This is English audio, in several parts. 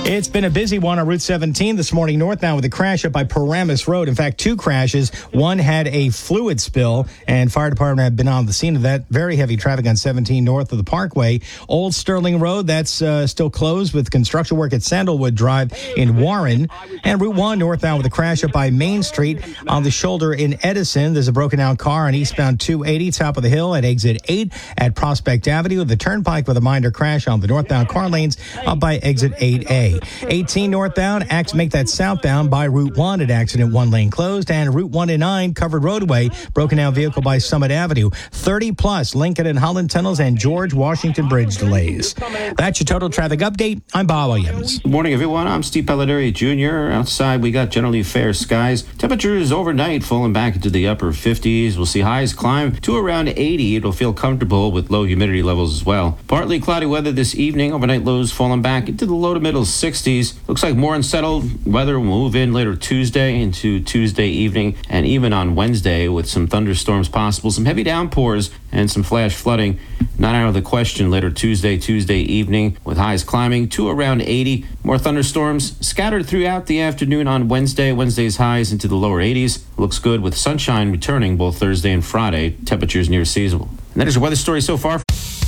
It's been a busy one on Route 17 this morning northbound with a crash up by Paramus Road. In fact, two crashes. One had a fluid spill, and fire department have been on the scene of that. Very heavy traffic on 17 north of the Parkway. Old Sterling Road, that's still closed with construction work at Sandalwood Drive in Warren. And Route 1 northbound with a crash up by Main Street on the shoulder in Edison. There's a broken down car on eastbound 280, top of the hill at exit 8 at Prospect Avenue. The turnpike with a minor crash on the northbound car lanes up by exit 8A. 18 northbound, make that southbound by Route 1 at accident 1 lane closed, and Route 1 and 9 covered roadway, broken down vehicle by Summit Avenue. 30 plus Lincoln and Holland tunnels and George Washington Bridge delays. That's your total traffic update. I'm Bob Williams. Good morning, everyone. I'm Steve Pelleteri Jr. Outside, we got generally fair skies. Temperatures overnight falling back into the upper 50s. We'll see highs climb to around 80. It'll feel comfortable with low humidity levels as well. Partly cloudy weather this evening. Overnight lows falling back into the low to middle 60s. Looks like more unsettled weather will move in later Tuesday into Tuesday evening and even on Wednesday with some thunderstorms possible, some heavy downpours and some flash flooding. Not out of the question later Tuesday evening with highs climbing to around 80. More thunderstorms scattered throughout the afternoon on Wednesday. Wednesday's highs into the lower 80s. Looks good with sunshine returning both Thursday and Friday. Temperatures near seasonal. And that is your weather story so far.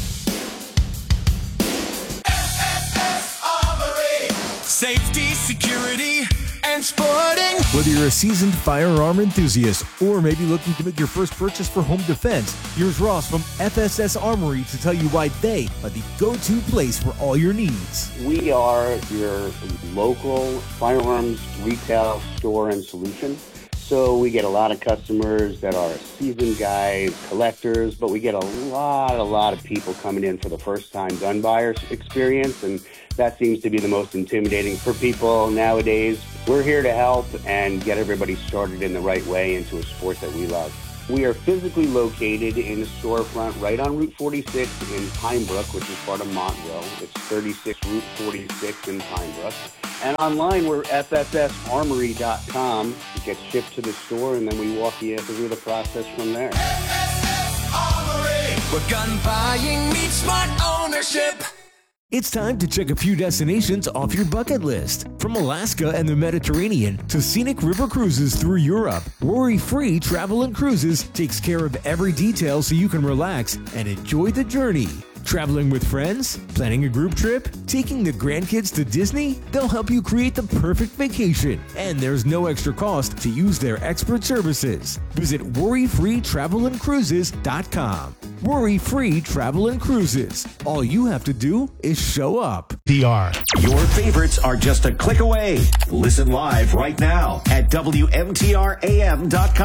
Safety, security, and sporting. Whether you're a seasoned firearm enthusiast or maybe looking to make your first purchase for home defense, here's Ross from FSS Armory to tell you why they are the go-to place for all your needs. We are your local firearms retail store and solution. So we get a lot of customers that are seasoned guys, collectors, but we get a lot of people coming in for the first time gun buyer experience, and that seems to be the most intimidating for people nowadays. We're here to help and get everybody started in the right way into a sport that we love. We are physically located in a storefront right on Route 46 in Pinebrook, which is part of Montville. It's 36 Route 46 in Pinebrook. And online, we're fssarmory.com. It gets shipped to the store, and then we walk you through the process from there. FSS Armory, where gun buying meets smart ownership. It's time to check a few destinations off your bucket list. From Alaska and the Mediterranean to scenic river cruises through Europe, Worry-Free Travel and Cruises takes care of every detail so you can relax and enjoy the journey. Traveling with friends? Planning a group trip? Taking the grandkids to Disney? They'll help you create the perfect vacation. And there's no extra cost to use their expert services. Visit worryfreetravelandcruises.com. Worry-Free Travel and Cruises. All you have to do is show up. PR. Your favorites are just a click away. Listen live right now at WMTRAM.com.